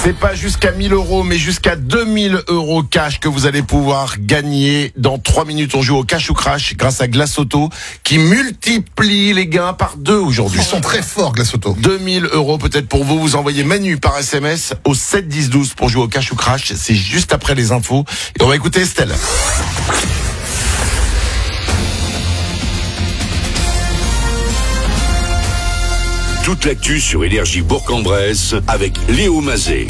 C'est pas jusqu'à 1000 euros, mais jusqu'à 2000 euros cash que vous allez pouvoir gagner. Dans 3 minutes, on joue au cash ou crash grâce à Glace Auto qui multiplie les gains par 2 aujourd'hui. Ils sont très forts, Glace Auto. 2000 euros peut-être pour vous. Vous envoyez Manu par SMS au 7 10 12 pour jouer au cash ou crash. C'est juste après les infos. Et on va écouter Estelle. Toute l'actu sur Énergie Bourg-en-Bresse avec Léo Mazet.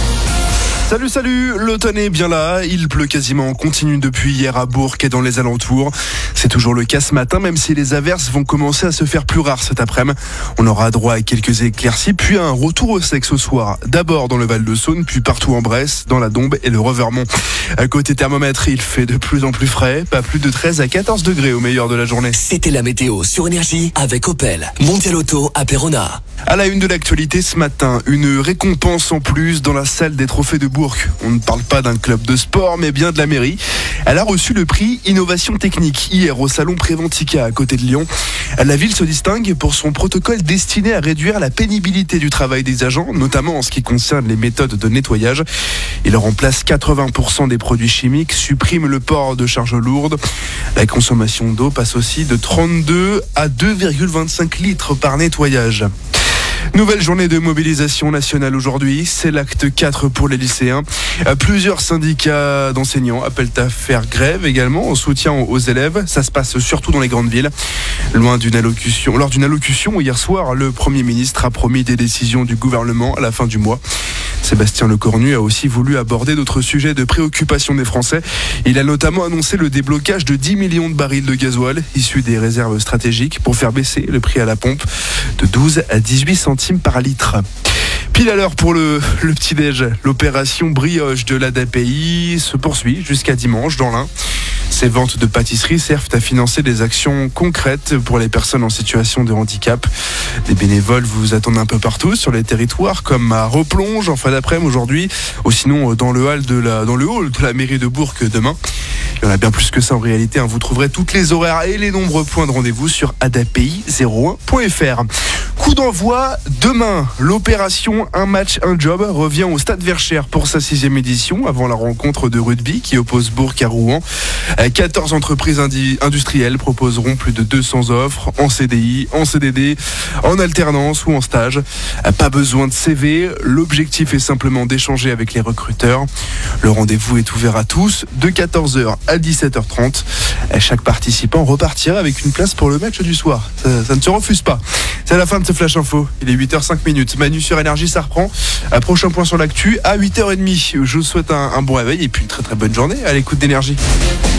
Salut, l'automne est bien là, il pleut quasiment en continu depuis hier à Bourg et dans les alentours. C'est toujours le cas ce matin, même si les averses vont commencer à se faire plus rares cet après-midi. On aura droit à quelques éclaircies, puis à un retour au sec ce soir. D'abord dans le Val-de-Saône, puis partout en Bresse, dans la Dombe et le Revermont. À côté thermomètre, il fait de plus en plus frais, pas plus de 13 à 14 degrés au meilleur de la journée. C'était la météo sur Énergie avec Opel, Mondial Auto à Perona. À la une de l'actualité ce matin, une récompense en plus dans la salle des trophées de Bourg. On ne parle pas d'un club de sport, mais bien de la mairie. Elle a reçu le prix Innovation Technique hier au salon Préventica à côté de Lyon. La ville se distingue pour son protocole destiné à réduire la pénibilité du travail des agents, notamment en ce qui concerne les méthodes de nettoyage. Il remplace 80% des produits chimiques, supprime le port de charges lourdes. La consommation d'eau passe aussi de 32 à 2,25 litres par nettoyage. Nouvelle journée de mobilisation nationale aujourd'hui, c'est l'acte 4 pour les lycéens. Plusieurs syndicats d'enseignants appellent à faire grève également en soutien aux élèves. Ça se passe surtout dans les grandes villes. Lors d'une allocution hier soir, le Premier ministre a promis des décisions du gouvernement à la fin du mois. Sébastien Lecornu a aussi voulu aborder d'autres sujets de préoccupation des Français. Il a notamment annoncé le déblocage de 10 millions de barils de gasoil issus des réserves stratégiques pour faire baisser le prix à la pompe de 12 à 18 centimes par litre. Pile à l'heure pour le petit-déj. L'opération brioche de l'ADAPI se poursuit jusqu'à dimanche dans l'Ain. Ces ventes de pâtisseries servent à financer des actions concrètes pour les personnes en situation de handicap. Des bénévoles vous attendent un peu partout sur les territoires, comme à Replonge en fin d'après-midi aujourd'hui, ou sinon dans le hall de la mairie de Bourg demain. Il y en a bien plus que ça en réalité. Vous trouverez toutes les horaires et les nombreux points de rendez-vous sur adapi01.fr. Coup d'envoi demain. L'opération Un match, un job revient au Stade Verchères pour sa 6e édition avant la rencontre de rugby qui oppose Bourg à Rouen. 14 entreprises industrielles proposeront plus de 200 offres en CDI, en CDD, en alternance ou en stage. Pas besoin de CV. L'objectif est simplement d'échanger avec les recruteurs. Le rendez-vous est ouvert à tous de 14h à 17h30. Chaque participant repartira avec une place pour le match du soir. Ça ne se refuse pas. C'est la fin de ce Flash Info. Il est 8h05. Manu sur Énergie, ça reprend. Prochain point sur l'actu à 8h30. Je vous souhaite un bon réveil et puis une très très bonne journée à l'écoute d'Énergie.